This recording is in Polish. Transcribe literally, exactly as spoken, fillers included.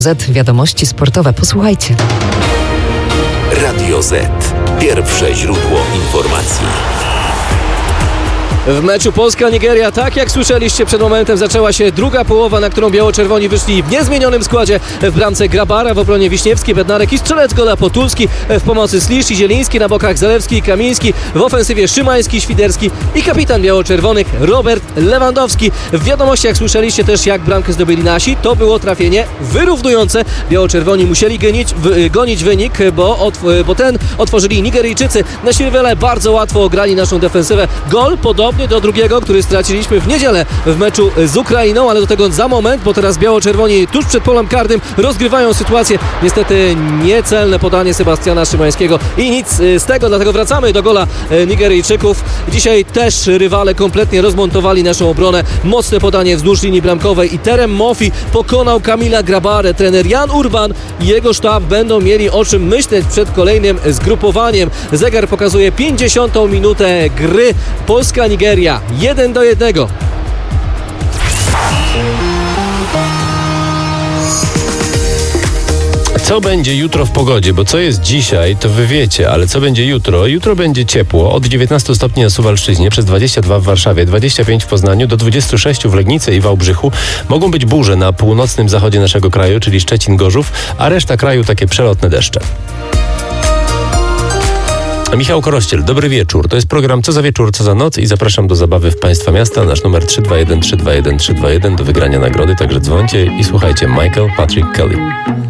Z Wiadomości sportowe. Posłuchajcie. Radio Z. Pierwsze źródło informacji. W meczu Polska-Nigeria, tak jak słyszeliście przed momentem, zaczęła się druga połowa, na którą biało-czerwoni wyszli w niezmienionym składzie. W bramce Grabara, w obronie Wiśniewski, Bednarek i strzelec gola Potulski, w pomocy Slisz i Zieliński, na bokach Zalewski i Kamiński, w ofensywie Szymański, Świderski i kapitan biało-czerwonych Robert Lewandowski. W wiadomościach słyszeliście też, jak bramkę zdobyli nasi. To było trafienie wyrównujące. Biało-czerwoni musieli gonić, w, gonić wynik, bo, otw- bo ten otworzyli Nigeryjczycy. Nasi rywale bardzo łatwo ograli naszą defensywę. Gol podobny do drugiego, który straciliśmy w niedzielę w meczu z Ukrainą, ale do tego za moment, bo teraz biało-czerwoni tuż przed polem karnym rozgrywają sytuację. Niestety niecelne podanie Sebastiana Szymańskiego i nic z tego, dlatego wracamy do gola Nigeryjczyków. Dzisiaj też rywale kompletnie rozmontowali naszą obronę. Mocne podanie wzdłuż linii bramkowej i Terem Mofi pokonał Kamila Grabarę. Trener Jan Urban i jego sztab będą mieli o czym myśleć przed kolejnym zgrupowaniem. Zegar pokazuje pięćdziesiątą minutę gry. Polska-Nigeria jeden do jednego. Co będzie jutro w pogodzie? Bo co jest dzisiaj, to wy wiecie, ale co będzie jutro? Jutro będzie ciepło. Od dziewiętnastu stopni na Suwalszczyźnie, przez dwadzieścia dwa w Warszawie, dwadzieścia pięć w Poznaniu, do dwudziestu sześciu w Legnicy i Wałbrzychu. Mogą być burze na północnym zachodzie naszego kraju, czyli Szczecin, Gorzów, a reszta kraju takie przelotne deszcze. Michał Korościel, dobry wieczór. To jest program Co za wieczór, co za noc i zapraszam do zabawy w Państwa miasta. Nasz numer trzy dwa jeden trzy dwa jeden trzy dwa jeden do wygrania nagrody, także dzwońcie i słuchajcie. Michael Patrick Kelly.